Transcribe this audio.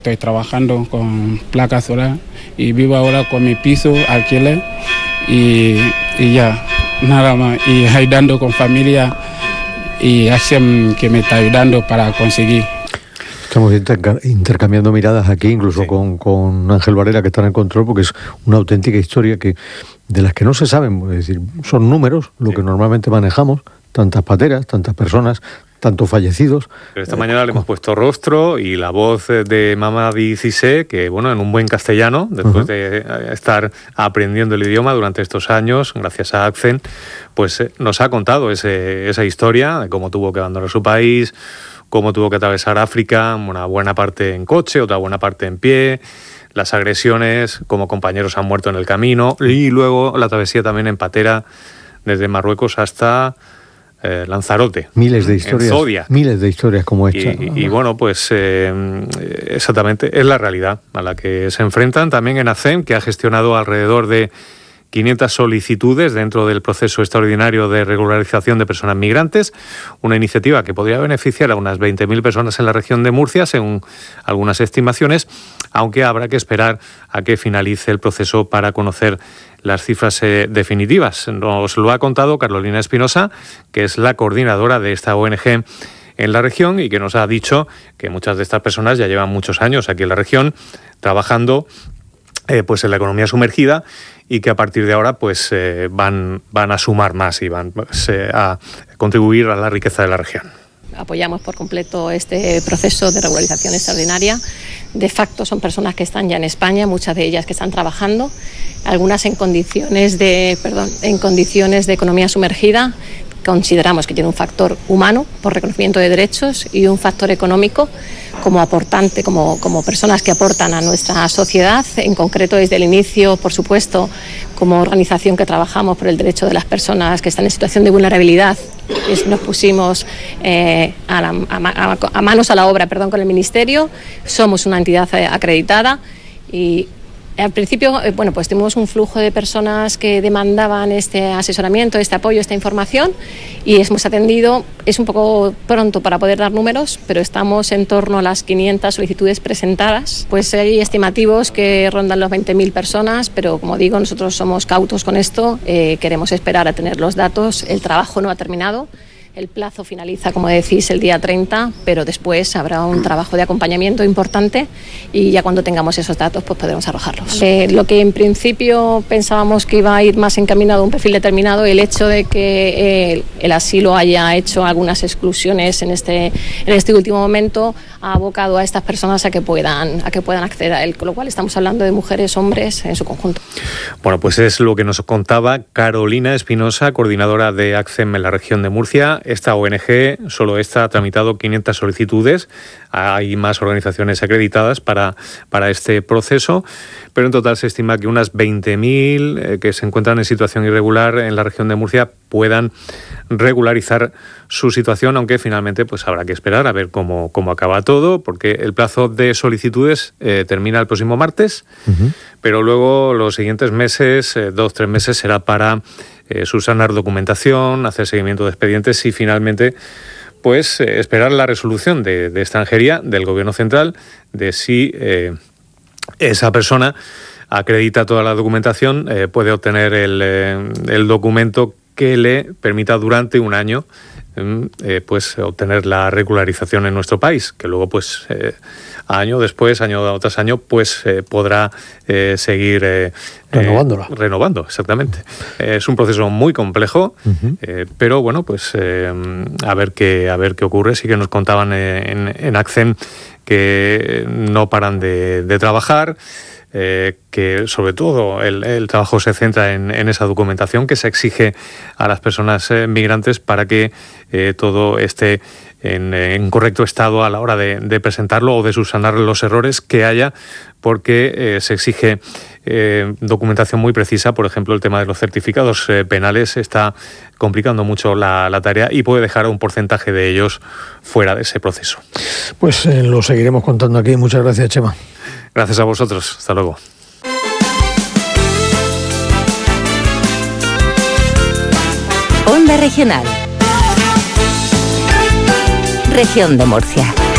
Estoy trabajando con placa solar y vivo ahora con mi piso, alquiler y ya, nada más. Y ayudando con familia y Accent que me está ayudando para conseguir. Estamos intercambiando miradas aquí, incluso con Ángel Varela, que está en el control, porque es una auténtica historia de las que no se saben. Es decir, son números, lo que normalmente manejamos, tantas pateras, tantas personas, tantos fallecidos. Pero esta mañana le hemos puesto rostro y la voz de Mamadi Cissé, que bueno, en un buen castellano, después de estar aprendiendo el idioma durante estos años, gracias a Accent, pues nos ha contado esa historia de cómo tuvo que abandonar su país, cómo tuvo que atravesar África, una buena parte en coche, otra buena parte en pie, las agresiones, cómo compañeros han muerto en el camino, y luego la travesía también en patera desde Marruecos hasta Lanzarote. Miles de historias. En Zodia. Miles de historias como esta. Y bueno, pues exactamente es la realidad a la que se enfrentan también en Accent, que ha gestionado alrededor de 500 solicitudes dentro del proceso extraordinario de regularización de personas migrantes, una iniciativa que podría beneficiar a unas 20.000 personas en la región de Murcia, según algunas estimaciones, aunque habrá que esperar a que finalice el proceso para conocer las cifras definitivas. Nos lo ha contado Carolina Espinosa, que es la coordinadora de esta ONG en la región y que nos ha dicho que muchas de estas personas ya llevan muchos años aquí en la región trabajando pues en la economía sumergida y que a partir de ahora pues van a sumar más y van a contribuir a la riqueza de la región. Apoyamos por completo este proceso de regularización extraordinaria. De facto son personas que están ya en España, muchas de ellas que están trabajando, algunas en condiciones de economía sumergida. Consideramos que tiene un factor humano por reconocimiento de derechos y un factor económico como aportante, como personas que aportan a nuestra sociedad. En concreto, desde el inicio, por supuesto, como organización que trabajamos por el derecho de las personas que están en situación de vulnerabilidad, nos pusimos a manos a la obra con el Ministerio. Somos una entidad acreditada y al principio, pues tuvimos un flujo de personas que demandaban este asesoramiento, este apoyo, esta información y hemos atendido. Es un poco pronto para poder dar números, pero estamos en torno a las 500 solicitudes presentadas. Pues hay estimativos que rondan las 20.000 personas, pero como digo, nosotros somos cautos con esto, queremos esperar a tener los datos, el trabajo no ha terminado. El plazo finaliza, como decís, el día 30, pero después habrá un trabajo de acompañamiento importante y ya cuando tengamos esos datos pues podremos arrojarlos. Lo que en principio pensábamos que iba a ir más encaminado a un perfil determinado, el hecho de que el asilo haya hecho algunas exclusiones en este último momento ha abocado a estas personas a que puedan acceder a él, con lo cual estamos hablando de mujeres, hombres en su conjunto. Bueno, pues es lo que nos contaba Carolina Espinosa, coordinadora de Accent en la región de Murcia. Esta ONG, solo esta, ha tramitado 500 solicitudes. Hay más organizaciones acreditadas para este proceso, pero en total se estima que unas 20.000 que se encuentran en situación irregular en la región de Murcia puedan regularizar su situación, aunque finalmente pues habrá que esperar a ver cómo acaba todo, porque el plazo de solicitudes termina el próximo martes, pero luego los siguientes meses, 2-3 meses, será para subsanar documentación, hacer seguimiento de expedientes y finalmente pues esperar la resolución de extranjería del Gobierno Central de si esa persona acredita toda la documentación, puede obtener el documento que le permita durante un año pues obtener la regularización en nuestro país, que luego pues año tras año pues podrá seguir renovando, exactamente. Es un proceso muy complejo, pero bueno, pues a ver qué ocurre. Sí que nos contaban en Accent que no paran de trabajar, que sobre todo el trabajo se centra en esa documentación que se exige a las personas migrantes para que todo esté en correcto estado a la hora de presentarlo o de subsanar los errores que haya, porque se exige documentación muy precisa. Por ejemplo, el tema de los certificados penales está complicando mucho la tarea y puede dejar a un porcentaje de ellos fuera de ese proceso. Pues lo seguiremos contando aquí. Muchas gracias, Chema. Gracias a vosotros. Hasta luego. Onda Regional. Región de Murcia.